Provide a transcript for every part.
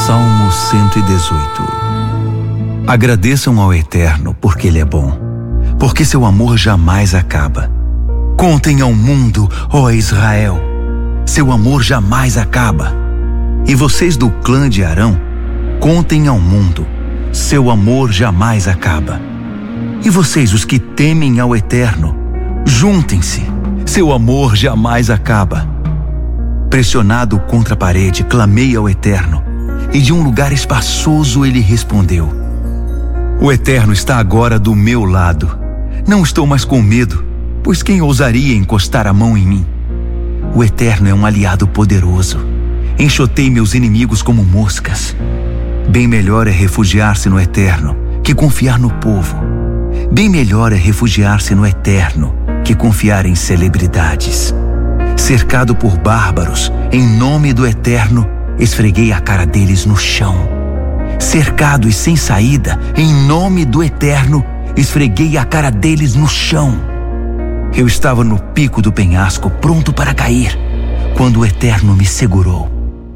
Salmo 118. Agradeçam ao Eterno, porque Ele é bom, porque seu amor jamais acaba. Contem ao mundo, ó Israel, seu amor jamais acaba. E vocês do clã de Arão, contem ao mundo, seu amor jamais acaba. E vocês, os que temem ao Eterno, juntem-se, seu amor jamais acaba. Pressionado contra a parede, clamei ao Eterno, e de um lugar espaçoso Ele respondeu. O Eterno está agora do meu lado. Não estou mais com medo, pois quem ousaria encostar a mão em mim? O Eterno é um aliado poderoso. Enxotei meus inimigos como moscas. Bem melhor é refugiar-se no Eterno que confiar no povo. Bem melhor é refugiar-se no Eterno que confiar em celebridades. Cercado por bárbaros, em nome do Eterno, esfreguei a cara deles no chão. Cercado e sem saída, em nome do Eterno, esfreguei a cara deles no chão. Eu estava no pico do penhasco, pronto para cair, quando o Eterno me segurou.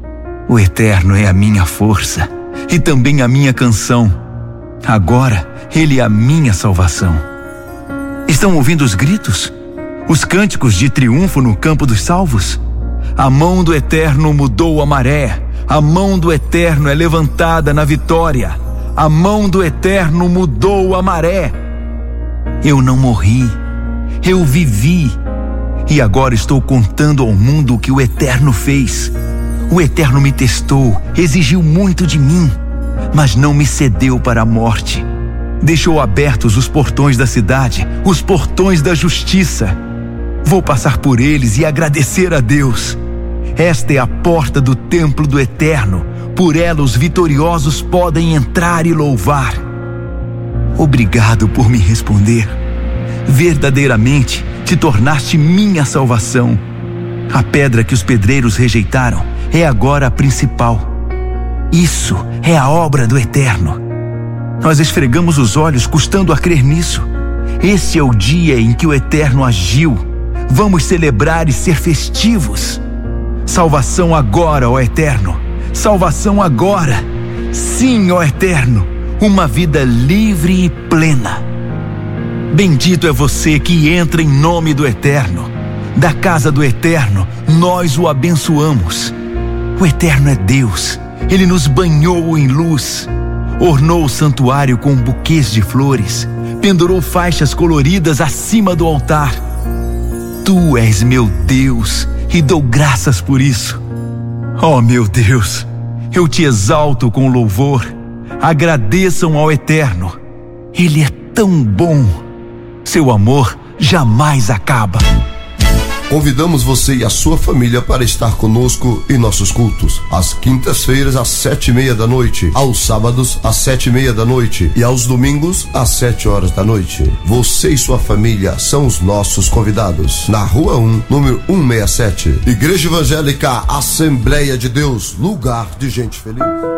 O Eterno é a minha força e também a minha canção. Agora, Ele é a minha salvação. Estão ouvindo os gritos? Os cânticos de triunfo no campo dos salvos? A mão do Eterno mudou a maré. A mão do Eterno é levantada na vitória. A mão do Eterno mudou a maré. Eu não morri, eu vivi. E agora estou contando ao mundo o que o Eterno fez. O Eterno me testou, exigiu muito de mim, mas não me cedeu para a morte. Deixou abertos os portões da cidade, os portões da justiça. Vou passar por eles e agradecer a Deus. Esta é a porta do templo do Eterno. Por ela os vitoriosos podem entrar e louvar. Obrigado por me responder. Verdadeiramente te tornaste minha salvação. A pedra que os pedreiros rejeitaram é agora a principal. Isso é a obra do Eterno. Nós esfregamos os olhos custando a crer nisso. Esse é o dia em que o Eterno agiu. Vamos celebrar e ser festivos. Salvação agora, ó Eterno. Salvação agora. Sim, ó Eterno. Uma vida livre e plena. Bendito é você que entra em nome do Eterno. Da casa do Eterno, nós o abençoamos. O Eterno é Deus. Ele nos banhou em luz. Ornou o santuário com buquês de flores. Pendurou faixas coloridas acima do altar. Tu és meu Deus e dou graças por isso. Oh, meu Deus, eu te exalto com louvor. Agradeçam ao Eterno. Ele é tão bom. Seu amor jamais acaba. Convidamos você e a sua família para estar conosco em nossos cultos. Às quintas-feiras, às 7:30 da noite. Aos sábados, às 7:30 da noite. E aos domingos, às 7 horas da noite. Você e sua família são os nossos convidados. Na Rua 1, número 167. Igreja Evangélica Assembleia de Deus, lugar de gente feliz.